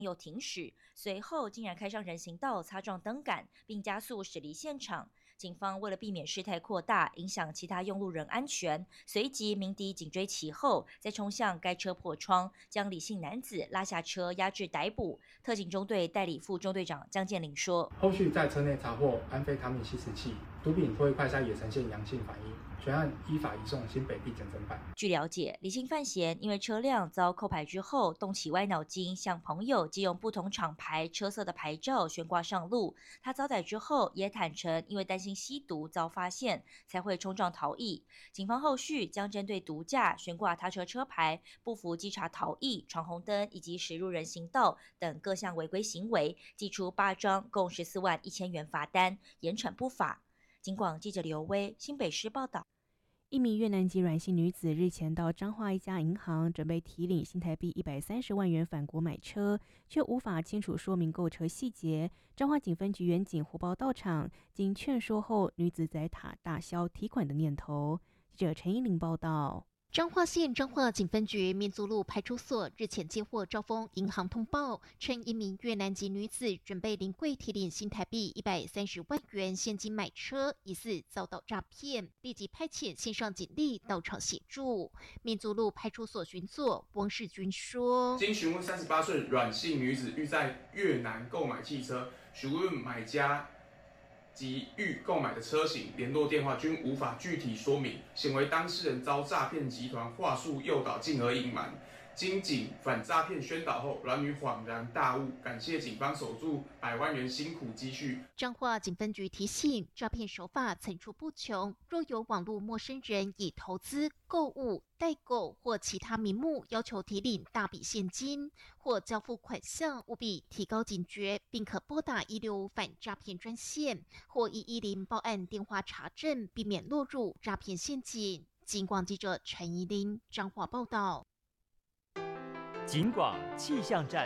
又停驶，随后竟然开上人行道擦撞灯杆，并加速驶离现场。警方为了避免事态扩大，影响其他用路人安全，随即鸣笛紧追其后，再冲向该车破窗，将李姓男子拉下车押至逮捕。特警中队代理副中队长江建林说：“ 后续在车内查获安非他命吸食器、毒品脱衣快筛也呈现阳性反应，全案依法移送新北地检侦办。” 据了解，李姓范闲因为车辆遭扣牌之后，动起歪脑筋，向朋友借用不同厂牌车色的牌照悬挂上路。他遭逮之后也坦承，因为担心吸毒遭发现，才会冲撞逃逸。警方后续将针对毒驾、悬挂他车车牌、不服稽查逃逸、闯红灯以及驶入人行道等各项违规行为，记出8张共14.1万元罚单，严惩不法。警广记者刘威新北市报道。 一名越南籍阮姓女子日前到彰化一家银行，准备提领新台币130万元返国买车，却无法清楚说明购车细节。彰化警分局员警胡报到场，经劝说后，女子载塔打消提款的念头。记者陈依玲报道。 彰化县彰化警分局民族路派出所日前接获兆丰银行通报，称一名越南籍女子准备临柜提领新台币130万元现金买车，疑似遭到诈骗，立即派遣线上警力到场协助。民族路派出所巡佐汪世军说：“ 经询问38岁阮姓女子欲在越南购买汽车，询问买家及欲购买的车型、联络电话均无法具体说明，显为当事人遭诈骗集团话术诱导，进而隐瞒。经警反诈骗宣导后，阮女恍然大悟，感谢警方守住100万元辛苦积蓄。” 彰化警分局提醒，诈骗手法层出不穷，若有网络陌生人以投资、购物、代购或其他名目要求提领大笔现金或交付款项，务必提高警觉，并可拨打165反诈骗专线或110报案电话查证，避免落入诈骗陷阱。警广记者陈怡玲彰化报道。 警广气象站。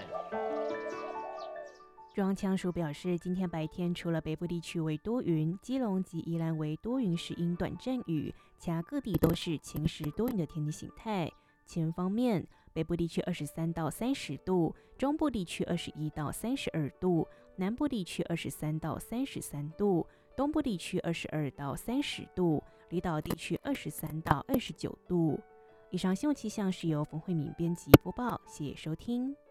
中央气象署表示，今天白天除了北部地区为多云，基隆及宜兰为多云时阴短阵雨，其他各地都是晴时多云的天气形态。气温方面，北部地区23到30度，中部地区21到32度，南部地区23到33度，东部地区22到30度，离岛地区23到29度。以上新闻气象是由冯慧敏编辑播报，谢谢收听。